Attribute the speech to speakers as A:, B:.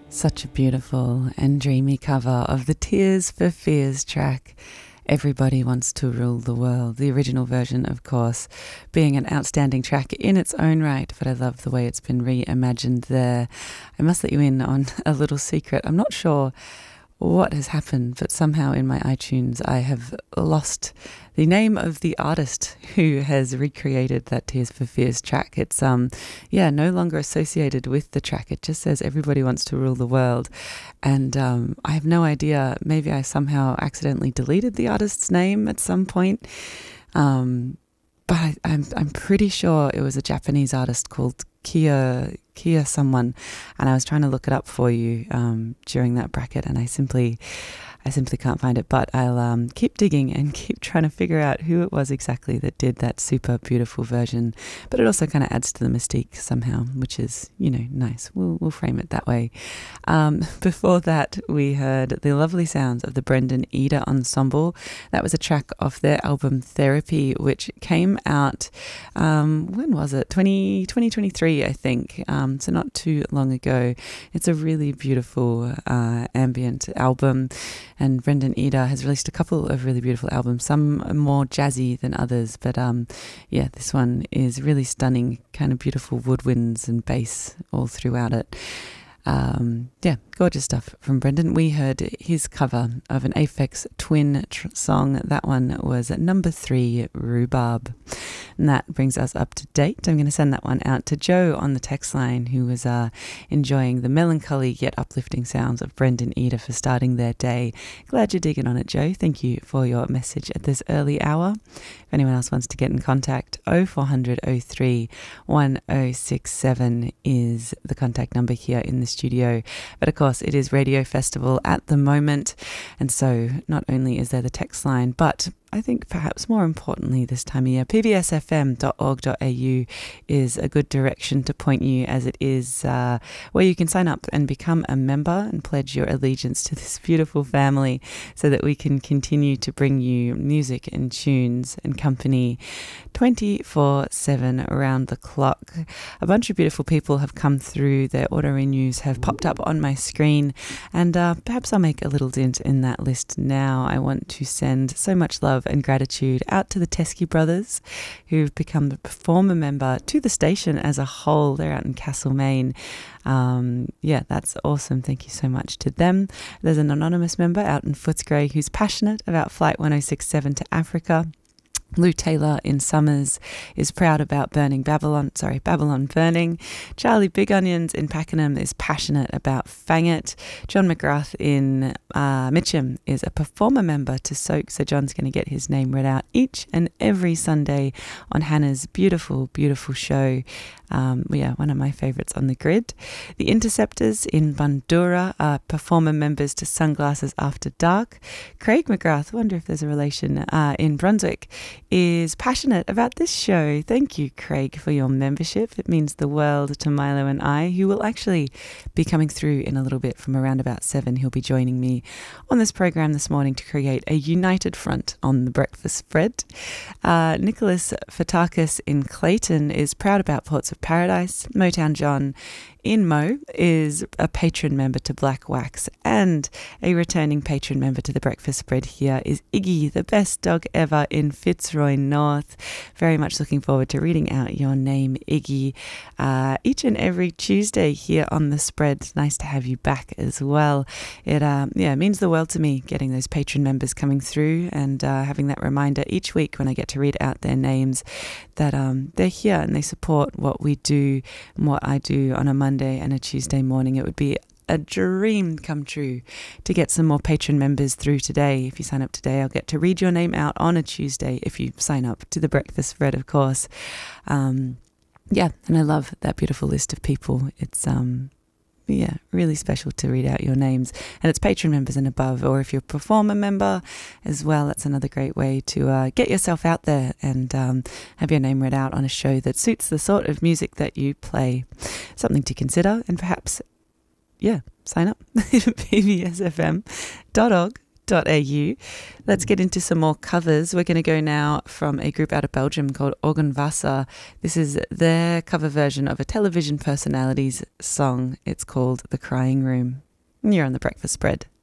A: Such a beautiful and dreamy cover of the Tears for Fears track, Everybody Wants to Rule the World. The original version, of course, being an outstanding track in its own right, but I love the way it's been reimagined there. I must let you in on a little secret. I'm not sure what has happened, but somehow in my iTunes I have lost the name of the artist who has recreated that Tears for Fears track. It's no longer associated with the track. It just says Everybody Wants to Rule the World, and I have no idea. Maybe I somehow accidentally deleted the artist's name at some point, but I'm pretty sure it was a Japanese artist called Kia someone, and I was trying to look it up for you during that bracket, and I simply can't find it, but I'll keep digging and keep trying to figure out who it was exactly that did that super beautiful version. But it also kind of adds to the mystique somehow, which is, nice. We'll frame it that way. Before that, we heard the lovely sounds of the Brendan Eder Ensemble. That was a track off their album Therapy, which came out, when was it? 2023, I think. So not too long ago. It's a really beautiful ambient album. And Brendan Eder has released a couple of really beautiful albums, some more jazzy than others. But this one is really stunning, kind of beautiful woodwinds and bass all throughout it. Gorgeous stuff from Brendan. We heard his cover of an Aphex Twin song. That one was at number 3, Rhubarb. And that brings us up to date. I'm going to send that one out to Joe on the text line, who was enjoying the melancholy yet uplifting sounds of Brendan Eder for starting their day. Glad you're digging on it, Joe. Thank you for your message at this early hour. If anyone else wants to get in contact, 0400 03 1067 is the contact number here in the studio. But of course, it is Radio Festival at the moment, and so not only is there the text line, but I think perhaps more importantly this time of year, pbsfm.org.au is a good direction to point you, as it is where you can sign up and become a member and pledge your allegiance to this beautiful family so that we can continue to bring you music and tunes and company 24/7 around the clock. A bunch of beautiful people have come through. Their auto renews have popped up on my screen, and perhaps I'll make a little dent in that list now. I want to send so much love and gratitude out to the Teskey brothers, who've become a performer member to the station as a whole. They're out in Castlemaine. That's awesome. Thank you so much to them. There's an anonymous member out in Footscray who's passionate about Flight 1067 to Africa. Lou Taylor in Summers is proud about Babylon burning. Charlie Big Onions in Pakenham is passionate about Fang It. John McGrath in Mitcham is a performer member to Soak, so John's going to get his name read out each and every Sunday on Hannah's beautiful, beautiful show. One of my favourites on the grid. The Interceptors in Bandura are performer members to Sunglasses After Dark. Craig McGrath, wonder if there's a relation, in Brunswick, is passionate about this show. Thank you, Craig, for your membership. It means the world to Milo and I, who will actually be coming through in a little bit from around about 7. He'll be joining me on this program this morning to create a united front on the breakfast spread. Nicholas Fatakis in Clayton is proud about Ports of Paradise. Motown John in Mo is a patron member to Black Wax, and a returning patron member to the breakfast spread here is Iggy, the best dog ever in Fitzroy North. Very much looking forward to reading out your name, Iggy, each and every Tuesday here on the spread. It's nice to have you back as well. It means the world to me getting those patron members coming through and having that reminder each week when I get to read out their names that they're here and they support what we do and what I do on a Monday and a Tuesday morning. It would be a dream come true to get some more patron members through today. If you sign up today, I'll get to read your name out on a Tuesday if you sign up to the breakfast spread, of course. And I love that beautiful list of people. It's really special to read out your names, and it's patron members and above, or if you're a performer member as well, that's another great way to get yourself out there and have your name read out on a show that suits the sort of music that you play. Something to consider, and perhaps sign up pbsfm.org Let's get into some more covers. We're going to go now from a group out of Belgium called Organwasser. This is their cover version of a television personality's song. It's called The Crying Room. You're on The Breakfast Spread.